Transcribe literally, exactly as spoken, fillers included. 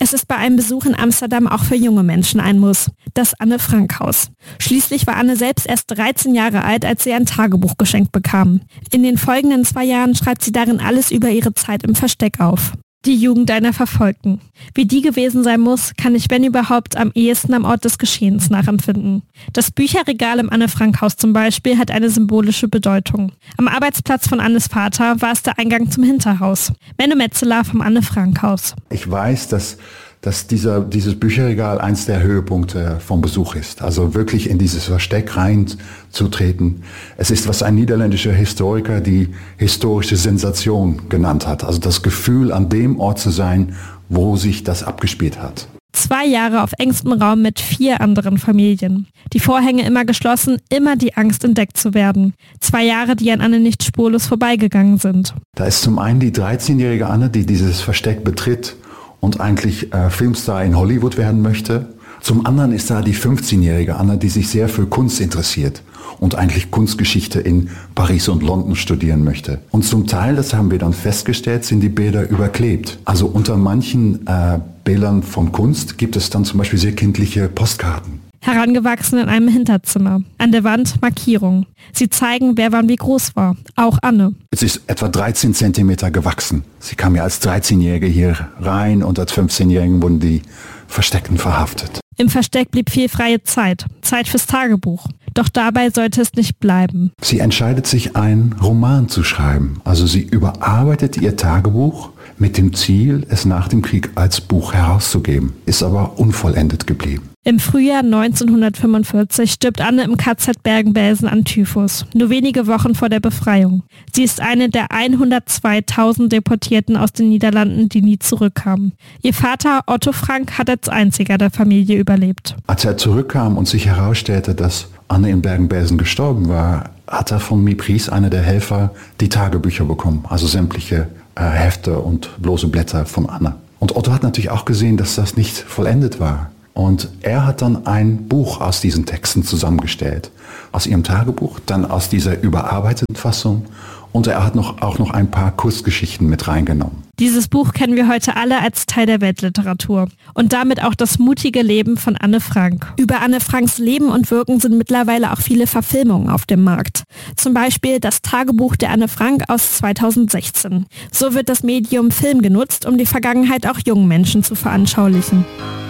Es ist bei einem Besuch in Amsterdam auch für junge Menschen ein Muss. Das Anne-Frank-Haus. Schließlich war Anne selbst erst dreizehn Jahre alt, als sie ein Tagebuch geschenkt bekam. In den folgenden zwei Jahren schreibt sie darin alles über ihre Zeit im Versteck auf. Die Jugend einer Verfolgten. Wie die gewesen sein muss, kann ich, wenn überhaupt, am ehesten am Ort des Geschehens nachempfinden. Das Bücherregal im Anne-Frank-Haus zum Beispiel hat eine symbolische Bedeutung. Am Arbeitsplatz von Annes Vater war es der Eingang zum Hinterhaus. Menno Metzeler vom Anne-Frank-Haus. Ich weiß, dass dass dieser, dieses Bücherregal eins der Höhepunkte vom Besuch ist. Also wirklich in dieses Versteck reinzutreten. Es ist, was ein niederländischer Historiker die historische Sensation genannt hat. Also das Gefühl, an dem Ort zu sein, wo sich das abgespielt hat. Zwei Jahre auf engstem Raum mit vier anderen Familien. Die Vorhänge immer geschlossen, immer die Angst, entdeckt zu werden. Zwei Jahre, die an Anne nicht spurlos vorbeigegangen sind. Da ist zum einen die dreizehnjährige Anne, die dieses Versteck betritt und eigentlich äh, Filmstar in Hollywood werden möchte. Zum anderen ist da die fünfzehnjährige Anne, die sich sehr für Kunst interessiert und eigentlich Kunstgeschichte in Paris und London studieren möchte. Und zum Teil, das haben wir dann festgestellt, sind die Bilder überklebt. Also unter manchen äh, Bildern von Kunst gibt es dann zum Beispiel sehr kindliche Postkarten. Herangewachsen in einem Hinterzimmer. An der Wand Markierungen. Sie zeigen, wer wann wie groß war. Auch Anne. Es ist etwa dreizehn Zentimeter gewachsen. Sie kam ja als dreizehnjährige hier rein und als fünfzehnjährigen wurden die Versteckten verhaftet. Im Versteck blieb viel freie Zeit. Zeit fürs Tagebuch. Doch dabei sollte es nicht bleiben. Sie entscheidet sich, einen Roman zu schreiben. Also sie überarbeitet ihr Tagebuch mit dem Ziel, es nach dem Krieg als Buch herauszugeben. Ist aber unvollendet geblieben. Im Frühjahr neunzehnhundertfünfundvierzig stirbt Anne im K Z Bergen-Belsen an Typhus, nur wenige Wochen vor der Befreiung. Sie ist eine der hundertzweitausend Deportierten aus den Niederlanden, die nie zurückkamen. Ihr Vater Otto Frank hat als einziger der Familie überlebt. Als er zurückkam und sich herausstellte, dass Anne in Bergen-Belsen gestorben war, hat er von Mépris, einer der Helfer, die Tagebücher bekommen, also sämtliche äh, Hefte und bloße Blätter von Anne. Und Otto hat natürlich auch gesehen, dass das nicht vollendet war. Und er hat dann ein Buch aus diesen Texten zusammengestellt. Aus ihrem Tagebuch, dann aus dieser überarbeiteten Fassung. Und er hat noch, auch noch ein paar Kurzgeschichten mit reingenommen. Dieses Buch kennen wir heute alle als Teil der Weltliteratur. Und damit auch das mutige Leben von Anne Frank. Über Anne Franks Leben und Wirken sind mittlerweile auch viele Verfilmungen auf dem Markt. Zum Beispiel das Tagebuch der Anne Frank aus zweitausendsechzehn. So wird das Medium Film genutzt, um die Vergangenheit auch jungen Menschen zu veranschaulichen.